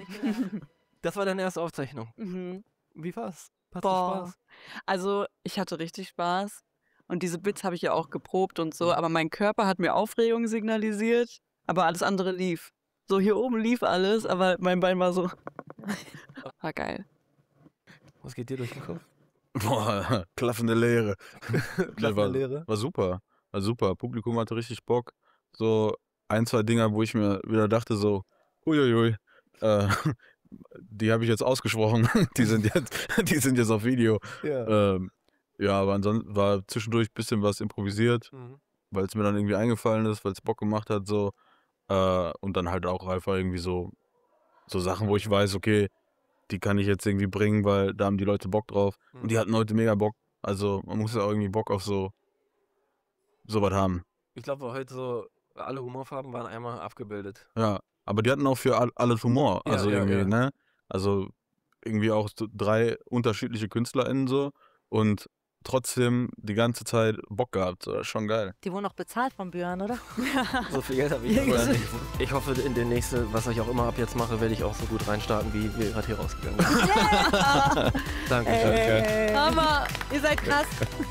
Das war deine erste Aufzeichnung. Mhm. Wie war's? Hattest du Boah. Spaß? Also, ich hatte richtig Spaß. Und diese Bits habe ich ja auch geprobt und so, aber mein Körper hat mir Aufregung signalisiert, aber alles andere lief. So, hier oben lief alles, aber mein Bein war so. War geil. Was geht dir durch den Kopf? Boah, klaffende Leere. Klaffende Leere? War super. War super. Publikum hatte richtig Bock. So ein, zwei Dinger, wo ich mir wieder dachte so, uiuiui, die habe ich jetzt ausgesprochen. die sind jetzt auf Video. Ja. Ja, aber ansonsten war zwischendurch ein bisschen was improvisiert, weil es mir dann irgendwie eingefallen ist, weil es Bock gemacht hat so. Und dann halt auch einfach irgendwie so Sachen, wo ich weiß, okay, die kann ich jetzt irgendwie bringen, weil da haben die Leute Bock drauf. Und die hatten heute mega Bock. Also man muss ja auch irgendwie Bock auf so was haben. Ich glaube, heute so alle Humorfarben waren einmal abgebildet. Ja, aber die hatten auch für alles Humor. Ja, Also ja, irgendwie, ja. ne? Also irgendwie auch so 3 unterschiedliche KünstlerInnen so und trotzdem die ganze Zeit Bock gehabt. So, das ist schon geil. Die wurden auch bezahlt von Björn, oder? So viel Geld habe ich vorher nicht. Ich hoffe, in den nächsten, was ich auch immer ab jetzt mache, werde ich auch so gut reinstarten, wie wir gerade hier rausgegangen sind. Dankeschön. Hammer, ihr seid krass.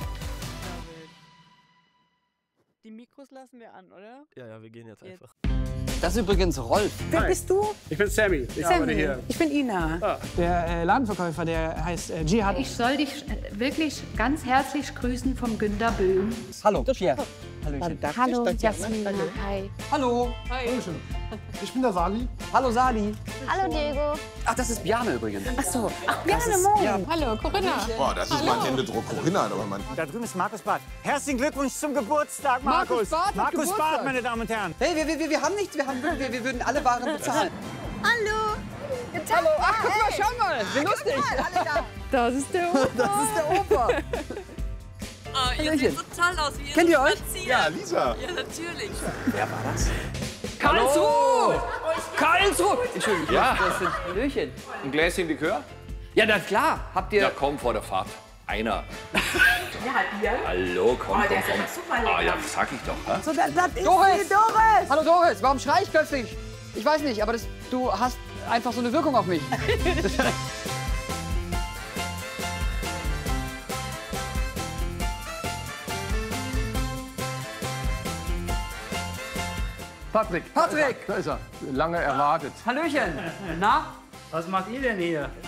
Die Mikros lassen wir an, oder? Ja, wir gehen jetzt einfach. Das ist übrigens Rolf. Wer bist du? Ich bin Sammy. Ich arbeite hier. Ich bin Ina. Der Ladenverkäufer, der heißt Jihad. Ich soll dich wirklich ganz herzlich grüßen vom Günter Böhm. Hallo, das hier. Hallöchen. Hallo, Jasmina. Hi. Hallo. Hi. Ich bin der Sali. Hallo Sali. Hallo, Diego. Ach, das ist Bjarne übrigens. Ach so. Bjarne, moin. Hallo, Corinna. Boah, das ist mein Händedruck. Corinna, aber man. Da drüben ist Markus Barth. Herzlichen Glückwunsch zum Geburtstag, Markus. Markus Barth, meine Damen und Herren. Hey, wir haben nichts. Wir würden alle Waren bezahlen. Hallo. Hallo. Ach, guck mal, schau mal. Wie lustig. Das ist der Opa. Das ist der Opa. Oh, ihr seht so toll aus. Wie Kennt ihr euch? Ja, Lisa. Ja, natürlich. Wer war das? Karlsruhe! Karlsruhe! Entschuldigung, Ja. das sind Hallöchen. Ein Gläschen Likör? Ja, na klar. Habt ihr... Ja, komm, vor der Fahrt. Einer. Ja, Bier. Hallo, komm, der komm, ist komm. aber super lecker. Ah, ja, sag ich doch. Hä? So, das ist Doris! die Doris! Hallo Doris, warum schrei ich plötzlich? Ich weiß nicht, aber du hast einfach so eine Wirkung auf mich. Patrick. Patrick! Da ist er. Lange erwartet. Hallöchen. Na? Was macht ihr denn hier?